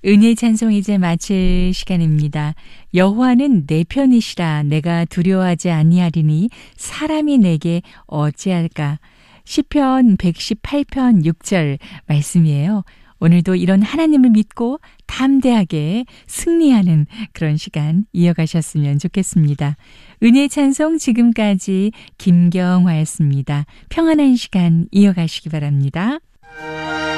은혜의 찬송 이제 마칠 시간입니다. 여호와는 내 편이시라 내가 두려워하지 아니하리니 사람이 내게 어찌할까. 시편 118편 6절 말씀이에요. 오늘도 이런 하나님을 믿고 담대하게 승리하는 그런 시간 이어가셨으면 좋겠습니다. 은혜의 찬송 지금까지 김경화였습니다. 평안한 시간 이어가시기 바랍니다.